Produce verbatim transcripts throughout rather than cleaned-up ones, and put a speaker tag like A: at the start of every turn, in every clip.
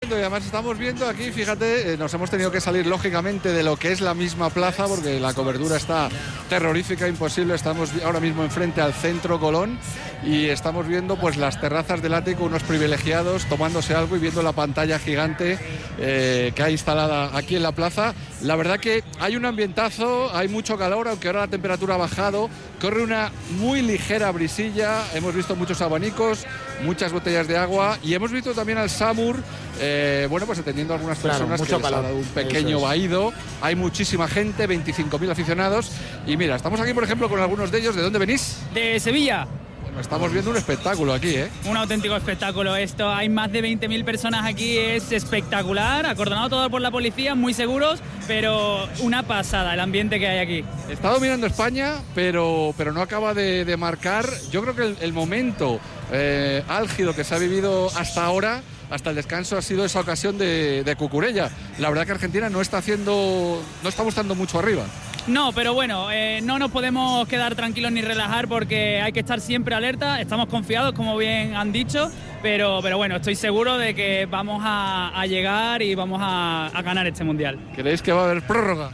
A: viendo y además estamos viendo aquí, fíjate, eh, nos hemos tenido que salir lógicamente de lo que es la misma plaza porque la cobertura está terrorífica, imposible. Estamos ahora mismo enfrente al Centro Colón y estamos viendo pues las terrazas del ático, unos privilegiados tomándose algo y viendo la pantalla gigante eh, que hay instalada aquí en la plaza. La verdad que hay un ambientazo, hay mucho calor, aunque ahora la temperatura ha bajado, corre una muy ligera brisilla, hemos visto muchos abanicos, muchas botellas de agua y hemos visto también al Samur, eh, bueno, pues atendiendo a algunas personas, claro, que les ha dado un pequeño es. vaído. Hay muchísima gente, veinticinco mil aficionados y mira, estamos aquí por ejemplo con algunos de ellos. ¿De dónde venís?
B: De Sevilla.
A: Bueno, estamos viendo un espectáculo aquí, ¿eh?
B: Un auténtico espectáculo esto, hay más de veinte mil personas aquí, es espectacular, acordonado todo por la policía, muy seguros, pero una pasada el ambiente que hay aquí.
A: Está dominando España, pero, pero no acaba de, de marcar, yo creo que el, el momento eh, álgido que se ha vivido hasta ahora, hasta el descanso, ha sido esa ocasión de, de Cucurella. La verdad que Argentina no está haciendo, no está mostrando mucho arriba.
B: No, pero bueno, eh, no nos podemos quedar tranquilos ni relajar porque hay que estar siempre alerta. Estamos confiados, como bien han dicho, pero, pero bueno, estoy seguro de que vamos a, a llegar y vamos a, a ganar este Mundial.
A: ¿Creéis que va a haber prórroga?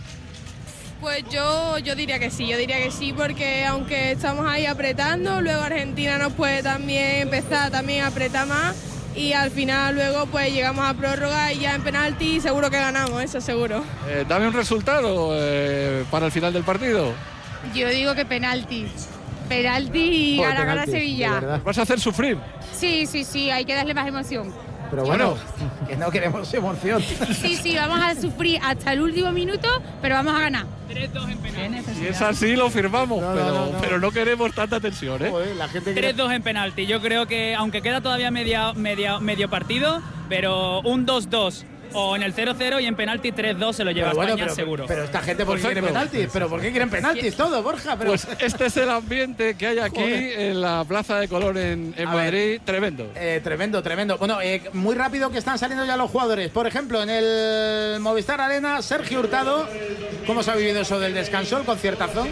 C: Pues yo, yo diría que sí, yo diría que sí, porque aunque estamos ahí apretando, luego Argentina nos puede también empezar también a apretar más. Y al final luego pues llegamos a prórroga y ya en penalti seguro que ganamos, eso seguro.
A: Eh, dame un resultado eh, para el final del partido.
D: Yo digo que penalti. Penalti y gana, gana Sevilla.
A: ¿Vas a hacer sufrir?
D: Sí, sí, sí, hay que darle más emoción.
E: Pero bueno, que no queremos emoción.
D: Sí, sí, vamos a sufrir hasta el último minuto, pero vamos a ganar.
B: tres dos en penalti.
A: Si es así, lo firmamos, no, pero, no, no. pero no queremos tanta tensión, ¿eh?
E: Joder, la gente
B: tres dos en penalti. Yo creo que, aunque queda todavía media, media, medio partido, pero un dos dos o en el cero cero y en penalti tres dos se lo lleva bueno, España
E: pero,
B: seguro.
E: Pero esta gente, ¿por qué quiere penaltis? ¿Pero por qué quieren penaltis todo, Borja? Pero...
A: Pues este es el ambiente que hay aquí Joder. en la Plaza de Colón en, en Madrid. Ver, tremendo.
E: Eh, tremendo, tremendo. Bueno, eh, muy rápido que están saliendo ya los jugadores. Por ejemplo, en el Movistar Arena, Sergio Hurtado. ¿Cómo se ha vivido eso del descanso, el conciertazo?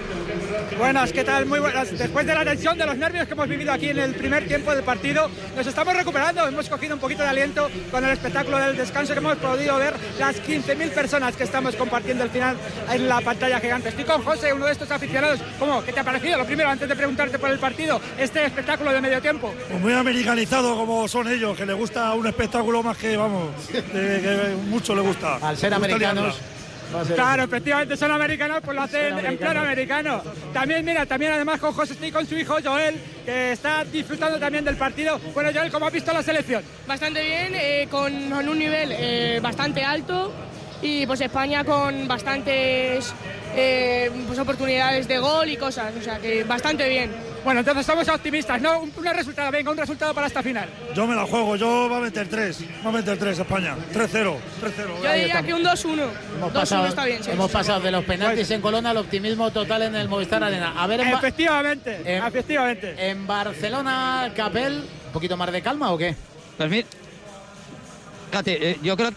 F: Buenas, ¿qué tal? Muy buenas. Después de la tensión, de los nervios que hemos vivido aquí en el primer tiempo del partido, nos estamos recuperando. Hemos cogido un poquito de aliento con el espectáculo del descanso que hemos podido ver, las quince mil personas que estamos compartiendo el final en la pantalla gigante. Estoy con José, uno de estos aficionados. ¿Cómo? ¿Qué te ha parecido? Lo primero, antes de preguntarte por el partido, este espectáculo de medio tiempo.
G: Pues muy americanizado como son ellos, que les gusta un espectáculo más que, vamos, de, que mucho les gusta.
E: Al ser americanos...
F: Claro, efectivamente son americanos, pues lo hacen en plan americano. También, mira, también además con José estoy con su hijo Joel, que está disfrutando también del partido. Bueno, Joel, ¿cómo has visto la selección?
C: Bastante bien, eh, con, con un nivel eh, bastante alto y pues España con bastantes eh, pues, oportunidades de gol y cosas, o sea que bastante bien.
F: Bueno, entonces somos optimistas, ¿no? Un, un resultado, venga, un resultado para esta final.
G: Yo me la juego, yo va a meter tres, va a meter tres España, tres cero.
C: Yo diría que un dos uno.
E: Hemos pasado, está bien, sí, hemos sí, pasado sí. de los penaltis en Colón al optimismo total en el Movistar Arena. A ver, en
F: efectivamente,
E: en,
F: efectivamente.
E: En Barcelona, Capel, ¿un poquito más de calma o qué?
H: Pues mira, fíjate, eh, yo creo...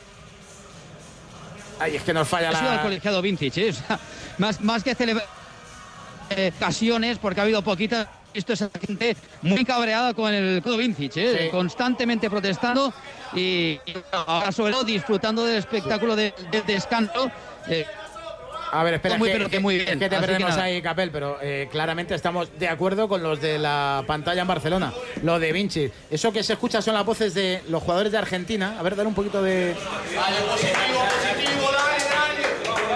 E: Ay, es que nos falla
H: ha
E: la...
H: sido el colegiado Vincic, ¿eh? O sea, más, más que celebrar eh, ocasiones, porque ha habido poquitas... Esto es gente muy cabreada con el Codo Vincic, ¿eh? Sí. Constantemente protestando y, y ahora sobre todo disfrutando del espectáculo del de descanso. Eh,
E: A ver, espera,
H: muy,
E: que,
H: pero que
E: que,
H: muy bien.
E: que te
H: Así
E: perdemos
H: que
E: ahí, Capel, pero eh, claramente estamos de acuerdo con los de la pantalla en Barcelona, lo de Vinci. Eso que se escucha son las voces de los jugadores de Argentina. A ver, dale un poquito de... Vale, positivo, positivo, dale, dale.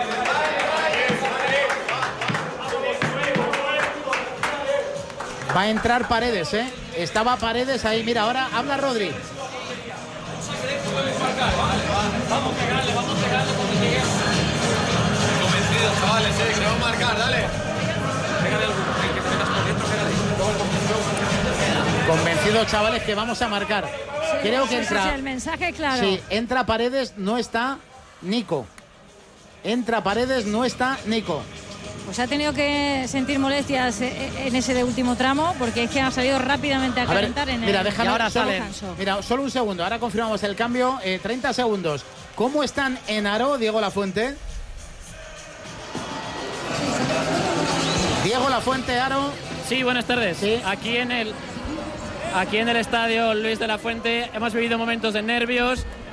E: Va a entrar Paredes, ¿eh? Estaba Paredes ahí. Mira, ahora habla Rodri.
I: Vamos a pegarle, vamos a pegarle porque lleguemos. Convencidos, chavales, eh, que vamos a marcar, dale. Pégale alguno, que te metas por dentro, pégale.
E: Convencidos, chavales, que vamos a marcar.
D: Sí,
E: Creo que entra...
D: Ese es el mensaje, claro.
E: Sí, entra Paredes, no está Nico. Entra Paredes, no está Nico.
D: Pues ha tenido que sentir molestias en ese de último tramo, porque es que ha salido rápidamente a, a calentar ver, en el...
E: Mira, déjame,
D: ahora
E: solo,
D: sale.
E: Mira, solo un segundo, ahora confirmamos el cambio, eh, treinta segundos. ¿Cómo están en Aro, Diego Lafuente? Diego Lafuente, Aro.
J: Sí, buenas tardes. ¿Sí? Aquí en el... Aquí en el estadio Luis de la Fuente hemos vivido momentos de nervios,